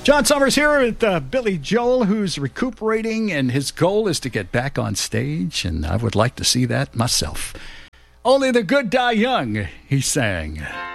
John Summers here with Billy Joel, who's recuperating, and his goal is to get back on stage, and I would like to see that myself. Only the good die young, he sang.